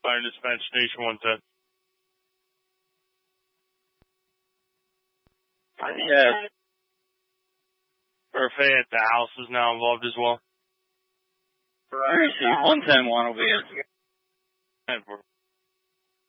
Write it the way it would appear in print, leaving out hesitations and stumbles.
Fire Dispatch Station 110. Yeah. Perfect. The house is now involved as well. Right. 110 will be it.